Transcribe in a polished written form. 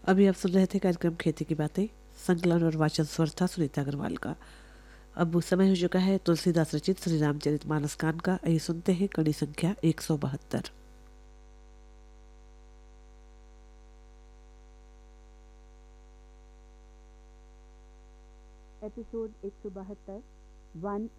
अभी आप सुन रहे थे कार्यक्रम खेती की बातें। संकलन और वाचन स्वर था सुनीता अग्रवाल का। अब वो समय हो चुका है तुलसीदास रचित श्री रामचरित मानस कांड का। आइए सुनते हैं कड़ी संख्या 172। Episode 172 one